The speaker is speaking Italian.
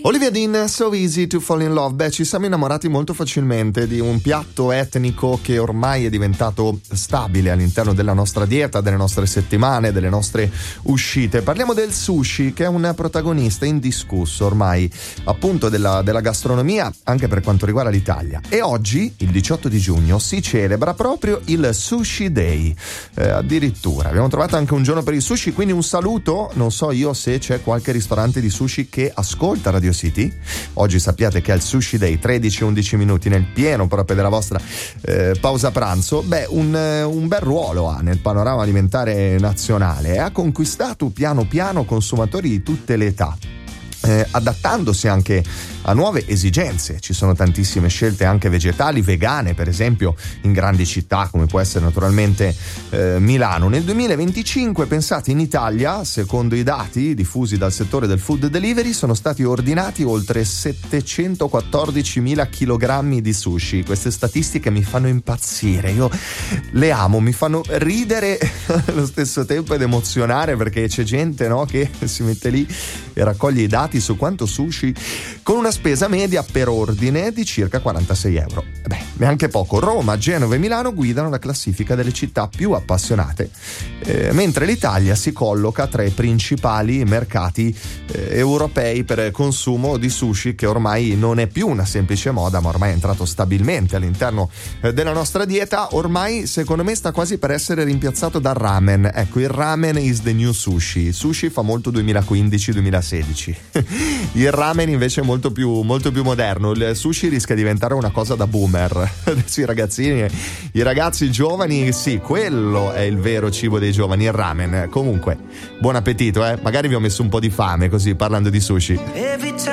Olivia Dean, So Easy to Fall in Love. Beh, ci siamo innamorati molto facilmente di un piatto etnico che ormai è diventato stabile all'interno della nostra dieta, delle nostre settimane, delle nostre uscite. Parliamo del sushi, che è un protagonista indiscusso ormai appunto della gastronomia anche per quanto riguarda l'Italia. E oggi, il 18 di giugno, si celebra proprio il Sushi Day. Addirittura abbiamo trovato anche un giorno per il sushi, quindi un saluto. Non so io se c'è qualche ristorante di sushi che ascolta Radio City. Oggi sappiate che è il Sushi Day, 13-11 minuti nel pieno proprio della vostra pausa pranzo. Beh, un bel ruolo ha nel panorama alimentare nazionale e ha conquistato piano piano consumatori di tutte le età, adattandosi anche a nuove esigenze. Ci sono tantissime scelte anche vegetali, vegane per esempio, in grandi città come può essere naturalmente Milano. Nel 2025, pensate, in Italia, secondo i dati diffusi dal settore del food delivery, sono stati ordinati oltre 714.000 chilogrammi di sushi. Queste statistiche mi fanno impazzire, io le amo, mi fanno ridere allo stesso tempo ed emozionare, perché c'è gente, no, che si mette lì e raccoglie i dati su quanto sushi, con una spesa media per ordine di circa 46 euro. Beh, neanche poco. Roma, Genova e Milano guidano la classifica delle città più appassionate, mentre l'Italia si colloca tra i principali mercati europei per consumo di sushi, che ormai non è più una semplice moda, ma ormai è entrato stabilmente all'interno della nostra dieta. Ormai secondo me sta quasi per essere rimpiazzato dal ramen. Ecco, il ramen is the new sushi. Il sushi fa molto 2015-2016. Il ramen invece è molto più moderno. Il sushi rischia di diventare una cosa da boomer. Adesso i ragazzi giovani, sì, quello è il vero cibo dei giovani, il ramen. Comunque, buon appetito, magari vi ho messo un po' di fame così parlando di sushi.